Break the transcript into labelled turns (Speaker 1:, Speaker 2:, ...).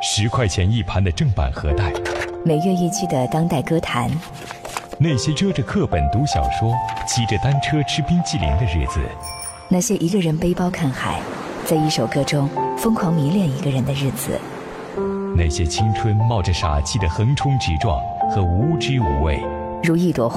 Speaker 1: 10块钱一盘的正版盒带，
Speaker 2: 每月一期的当代歌坛，
Speaker 1: 那些遮着课本读小说、骑着单车吃冰淇淋的日子，
Speaker 2: 那些一个人背包看海，在一首歌中疯狂迷恋一个人的日子，
Speaker 1: 那些青春冒着傻气的横冲直撞和无知无畏，
Speaker 2: 如一朵